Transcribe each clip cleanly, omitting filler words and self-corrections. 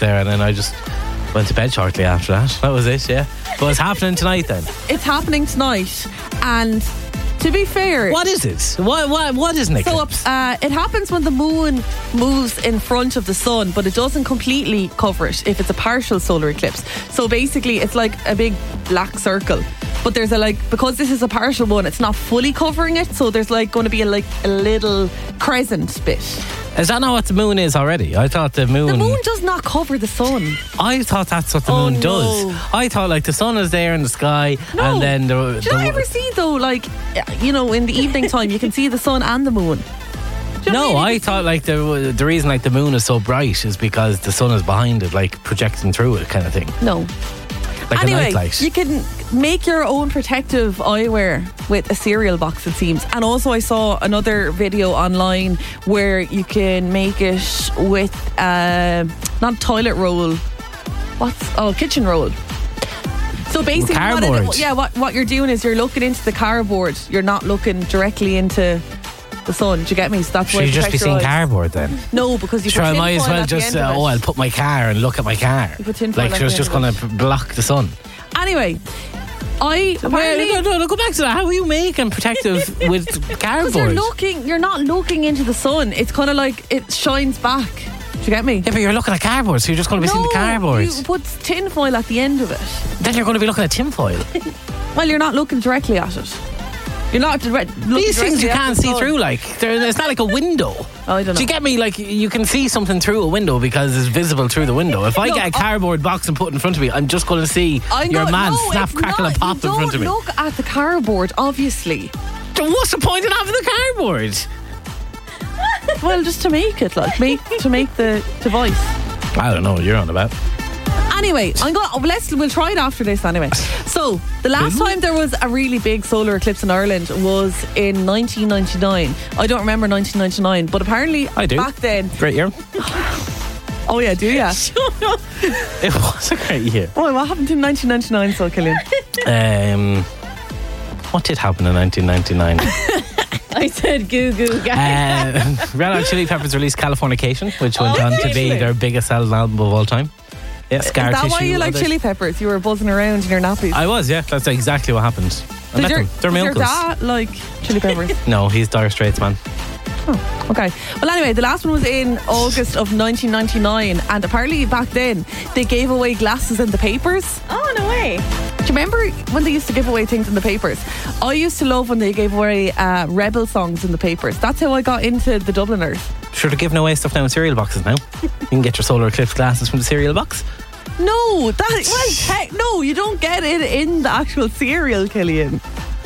there, and then I just went to bed shortly after that. That was it, yeah. But it's happening tonight then. It's happening tonight, and to be fair, what is it? What is an eclipse? So it happens when the moon moves in front of the sun, but it doesn't completely cover it if it's a partial solar eclipse. So basically it's like a big black circle, but there's because this is a partial one, it's not fully covering it, so there's going to be a little crescent bit. Is that not what the moon is already? I thought the moon does not cover the sun. I thought that's what the moon does. I thought the sun is there in the sky, and then Did I ever see though, in the evening time you can see the sun and the moon? No, I thought the reason the moon is so bright is because the sun is behind it, projecting through it kind of thing. No. A anyway, nightlight. You can make your own protective eyewear with a cereal box, it seems. And also I saw another video online where you can make it with not toilet roll. Kitchen roll. So basically what you're doing is you're looking into the cardboard. You're not looking directly into the sun. Do you get me? So that's why you just be seeing cardboard then? No, because you put I might as well just I'll put my car and look at my car. You put tinfoil it's just going to block the sun. Anyway, no, go back to that. How are you making protective with cardboard? You're not looking into the sun. It's kind of it shines back. Do you get me? Yeah, but you're looking at cardboard, so you're just going to be seeing the cardboard. You put tinfoil at the end of it. Then you're going to be looking at tinfoil. Well, you're not looking directly at it. You're not these things you can't see through. It's not like a window. Oh, I don't know. Do you get me? You can see something through a window because it's visible through the window. If I get a cardboard box and put it in front of me, I'm just going to see your man snap, crackle and pop in front of me. Don't look at the cardboard, obviously. So what's the point in having the cardboard? Well, just to make it, to make the device. I don't know what you're on about. Anyway, we'll try it after this anyway. So, the last time there was a really big solar eclipse in Ireland was in 1999. I don't remember 1999, but apparently I do. Back then. Great year. Oh yeah, do ya? It was a great year. Oh, what happened in 1999, so Killian? What did happen in 1999? I said goo goo guys. Red Hot Chili Peppers released Californication, which went on to be their biggest selling album of all time. Yeah, Scar Is that Tissue. why you like Chili Peppers? You were buzzing around in your nappies. I was, yeah. That's exactly what happened. I met them. They're my uncles. Does your dad like Chili Peppers? No, he's Dire Straits, man. Oh, okay. Well, anyway, the last one was in August of 1999, and apparently back then they gave away glasses in the papers. Oh, no way. Do you remember when they used to give away things in the papers? I used to love when they gave away Rebel songs in the papers. That's how I got into the Dubliners. Sure, they're giving away stuff now in cereal boxes now. You can get your solar eclipse glasses from the cereal box. No, no, you don't get it in the actual cereal, Killian.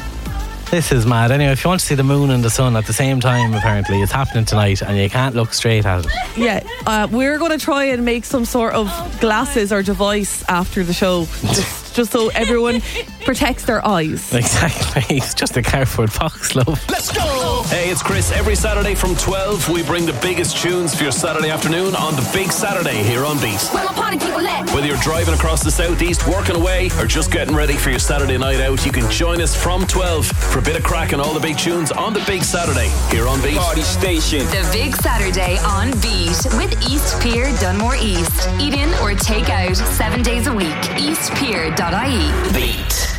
This is mad. Anyway, if you want to see the moon and the sun at the same time, apparently, it's happening tonight and you can't look straight at it. Yeah, we're going to try and make some sort of glasses or device after the show. Just so everyone protects their eyes. Exactly. It's just a cardboard box, love. Let's go! Hey, it's Chris. Every Saturday from 12, we bring the biggest tunes for your Saturday afternoon on the Big Saturday here on Beat. Whether you're driving across the southeast, working away, or just getting ready for your Saturday night out, you can join us from 12 for a bit of crack and all the big tunes on the Big Saturday here on Beat. Party station. The Big Saturday on Beat with East Pier Dunmore East. Eat in or take out 7 days a week. eastpier.ie. Beat.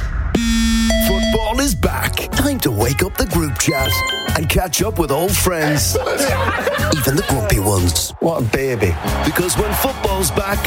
Football is back. Time to wake up the group chat and catch up with old friends. Even the grumpy ones. What a baby. Because when football's back,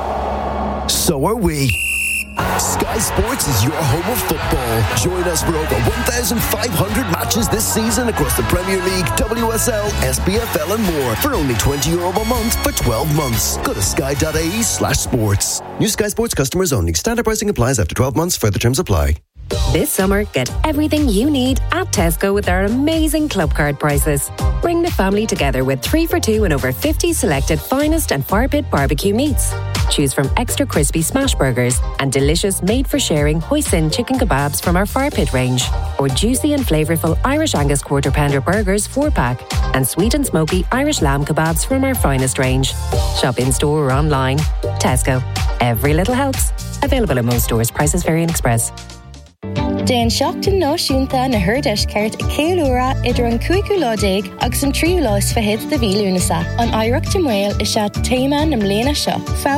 so are we. Sky Sports is your home of football. Join us for over 1,500 matches this season across the Premier League, WSL, SPFL and more for only €20 a month for 12 months. Go to sky.ie/sports. New Sky Sports customers only. Standard pricing applies after 12 months. Further terms apply. This summer, get everything you need at Tesco with our amazing club card prices. Bring the family together with 3 for $2 and over 50 selected finest and fire pit barbecue meats. Choose from extra crispy smash burgers and delicious made-for-sharing hoisin chicken kebabs from our fire pit range, or juicy and flavourful Irish Angus quarter pounder burgers 4-pack, and sweet and smoky Irish lamb kebabs from our finest range. Shop in-store or online. Tesco. Every little helps. Available in most stores. Prices vary in Express. Déan seachtain náisiúnta na Hurdeis ceart céalúra idir an 5 agus an 3 fehéad de bhí lúnasa. An Oidhreacht Mail is se téime na mléana seo.